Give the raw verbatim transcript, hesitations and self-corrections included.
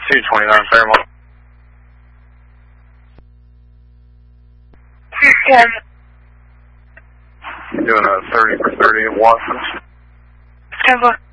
two twenty-nine Fairmont. ten. Doing a thirty for thirty at Watson. ten four.